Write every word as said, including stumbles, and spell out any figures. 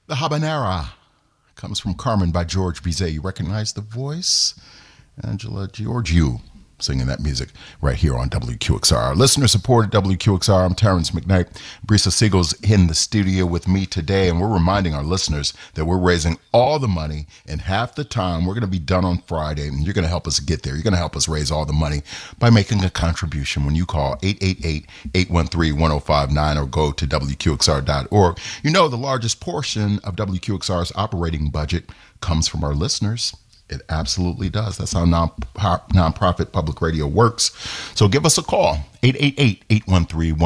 The Habanera comes from Carmen by George Bizet. You recognize the voice? Angela Georgiou singing that music right here on W Q X R. Listener supported W Q X R. I'm Terrence McKnight. Brisa Siegel's in the studio with me today, and we're reminding our listeners that we're raising all the money in half the time. We're going to be done on Friday, and you're going to help us get there. You're going to help us raise all the money by making a contribution when you call eight eight eight, eight one three, one oh five nine or go to W Q X R dot org. You know, the largest portion of W Q X R's operating budget comes from our listeners. It absolutely does. That's how non nonprofit public radio works. So give us a call, eight eight eight, eight one three, one oh five nine.